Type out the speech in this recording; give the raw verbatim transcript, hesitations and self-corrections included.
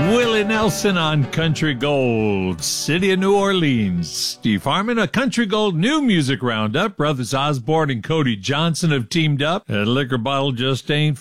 Willie Nelson on Country Gold, City of New Orleans. Steve Harmon, a Country Gold new music roundup. Brothers Osborne and Cody Johnson have teamed up. A liquor bottle just ain't